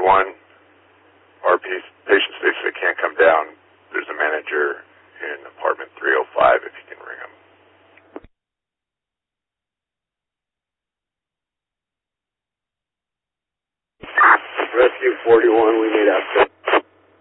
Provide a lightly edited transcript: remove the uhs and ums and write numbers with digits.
41. Our patient states they can't come down. There's a manager in apartment 305 if you can ring him. Rescue 41, we need access.